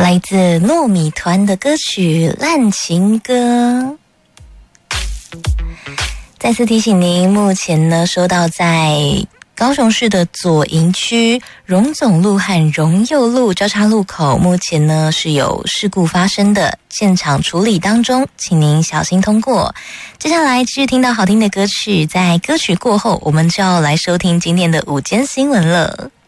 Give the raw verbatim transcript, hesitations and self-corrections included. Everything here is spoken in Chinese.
来自糯米团的歌曲《烂情歌》。再次提醒您，目前呢收到在高雄市的左营区荣总路和荣佑路交叉路口，目前呢是有事故发生的，现场处理当中，请您小心通过。接下来继续听到好听的歌曲，在歌曲过后，我们就要来收听今天的午间新闻了。